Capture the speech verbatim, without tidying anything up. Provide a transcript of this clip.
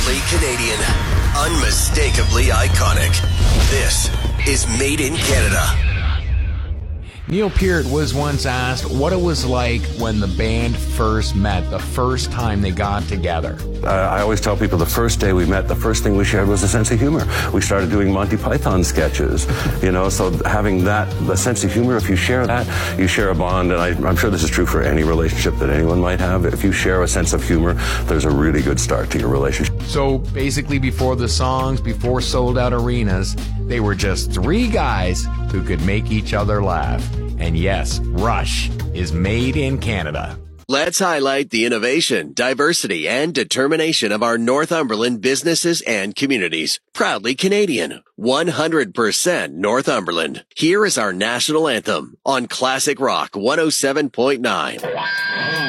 Proudly Canadian. Unmistakably iconic. This is Made in Canada. Neil Peart was once asked what it was like when the band first met, the first time they got together. Uh, I always tell people the first day we met, the first thing we shared was a sense of humor. We started doing Monty Python sketches, you know, so having that, the sense of humor, if you share that, you share a bond, and I, I'm sure this is true for any relationship that anyone might have. If you share a sense of humor, there's a really good start to your relationship. So basically before the songs, before sold out arenas, they were just three guys who could make each other laugh. And yes, Rush is made in Canada. Let's highlight the innovation, diversity, and determination of our Northumberland businesses and communities. Proudly Canadian. one hundred percent Northumberland. Here is our national anthem on Classic Rock one oh seven point nine.